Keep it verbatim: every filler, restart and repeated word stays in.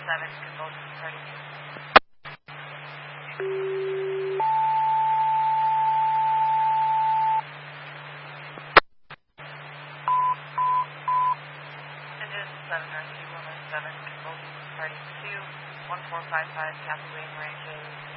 seven, convulsion party two. Engine seven nine two one nine seven, convulsion party two, one four five five, Kathy Wayne Ranches.